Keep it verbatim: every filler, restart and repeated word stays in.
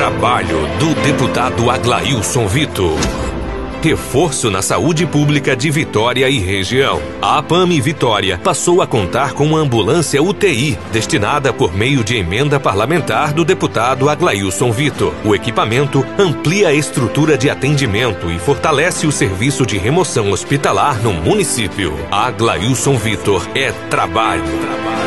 trabalho do deputado Aglailson Vitor. Reforço na saúde pública de Vitória e região. A APAME Vitória passou a contar com uma ambulância U T I, destinada por meio de emenda parlamentar do deputado Aglailson Vitor. O equipamento amplia a estrutura de atendimento e fortalece o serviço de remoção hospitalar no município. Aglailson Vitor é trabalho.